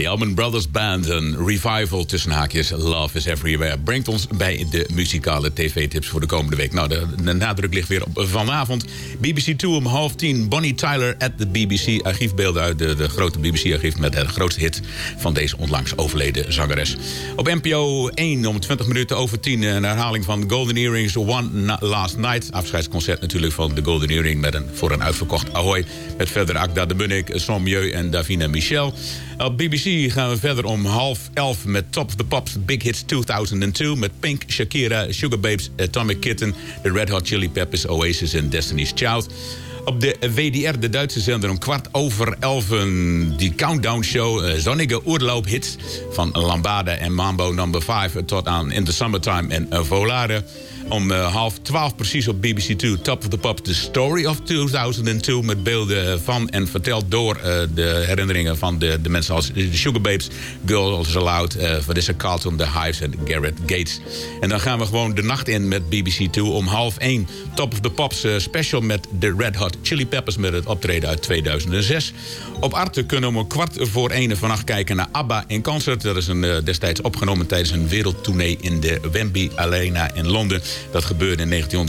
De Allman Brothers Band, een revival tussen haakjes, Love is Everywhere, brengt ons bij de muzikale tv-tips voor de komende week. Nou, de nadruk ligt weer op vanavond. BBC 2 om 9:30, Bonnie Tyler at the BBC. Archiefbeelden uit de grote BBC-archief met de grootste hit van deze onlangs overleden zangeres. Op NPO 1 om 10:20 een herhaling van Golden Earrings One Last Night. Afscheidsconcert natuurlijk van de Golden Earring voor een uitverkocht Ahoy. Met verder Agda de Munnik, Sommieu en Davina Michel. Op BBC gaan we verder om 10:30 met Top of the Pops Big Hits 2002... met Pink, Shakira, Sugar Babes, Atomic Kitten... de Red Hot Chili Peppers, Oasis en Destiny's Child. Op de WDR, de Duitse zender, om 11:15... die countdown show, zonnige oorloophits... van Lambada en Mambo No. 5 tot aan In the Summertime en Volare. Om 11:30 precies op BBC 2, Top of the Pops, The Story of 2002... met beelden van en verteld door de herinneringen van de mensen als de Sugar Babes... Girls Aloud, Vanessa Carlton, The Hives en Gareth Gates. En dan gaan we gewoon de nacht in met BBC 2 om 12:30... Top of the Pops special met de Red Hot Chili Peppers... met het optreden uit 2006. Op Arte kunnen we om 1:15 vannacht kijken naar ABBA in concert. Dat is destijds opgenomen tijdens een wereldtournee in de Wembley Arena in Londen. Dat gebeurde in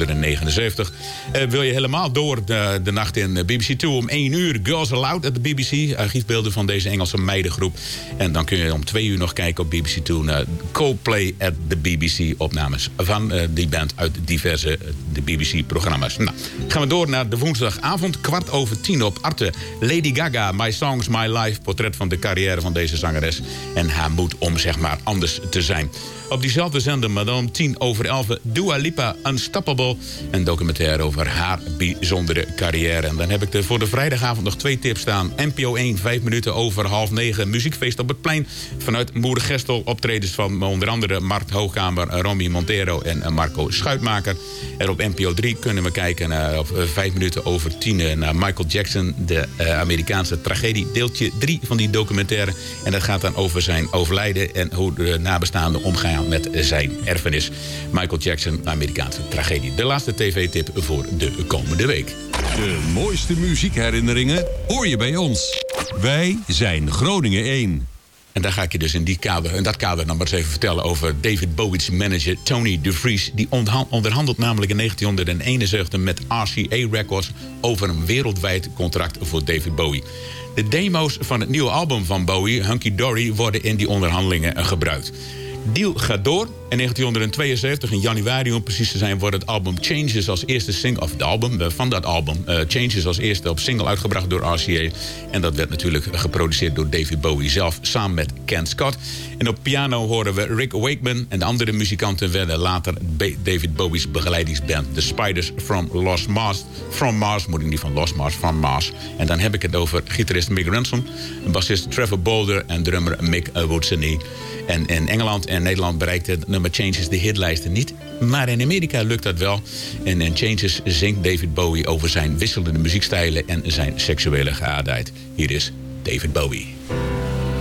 1979. Wil je helemaal door de nacht in BBC 2 om 1:00... Girls Aloud at de BBC. Archiefbeelden van deze Engelse meidengroep. En dan kun je om 2:00 nog kijken op BBC 2... naar Coldplay at the BBC. Opnames van die band uit diverse de BBC-programma's. Nou, gaan we door naar de woensdagavond. 10:15 op Arte. Lady Gaga, My Songs, My Life. Portret van de carrière van deze zangeres. En haar moed om zeg maar anders te zijn. Op diezelfde zender, maar dan om 10:11... Dua Lipa, Unstoppable. Een documentaire over haar bijzondere carrière. En dan heb ik er voor de vrijdagavond nog 2 tips staan. NPO 1, 5 minuten over 8:30. Muziekfeest op het plein. Vanuit Moergestel optredens van onder andere Mart Hoogkamer, Romy Montero en Marco Schuitmaker. En op NPO 3 kunnen we kijken op 5 minuten over 10 naar Michael Jackson, de Amerikaanse tragedie. Deeltje 3 van die documentaire. En dat gaat dan over zijn overlijden en hoe de nabestaanden omgaan met zijn erfenis. Michael Jackson, Amerikaanse tragedie. De laatste tv-tip voor de komende week. De mooiste muziekherinneringen hoor je bij ons. Wij zijn Groningen 1. En daar ga ik je dus in dat kader dan maar eens even vertellen over David Bowie's manager Tony DeVries. Die onderhandelt namelijk in 1971 met RCA Records over een wereldwijd contract voor David Bowie. De demo's van het nieuwe album van Bowie, Hunky Dory, worden in die onderhandelingen gebruikt. Deal gaat door. In 1972, in januari om precies te zijn, wordt het album Changes als eerste single, of de album van dat album, Changes als eerste op single uitgebracht door RCA. En dat werd natuurlijk geproduceerd door David Bowie zelf, samen met Ken Scott. En op piano horen we Rick Wakeman en de andere muzikanten werden later David Bowie's begeleidingsband, The Spiders from Mars. From Mars, moet ik niet van Lost Mars, from Mars. En dan heb ik het over gitarist Mick Ronson, bassist Trevor Bolder en drummer Mick Woodsney. En in Engeland en Nederland bereikt het nummer Changes de hitlijsten niet. Maar in Amerika lukt dat wel. En in Changes zingt David Bowie over zijn wisselende muziekstijlen en zijn seksuele geaardheid. Hier is David Bowie.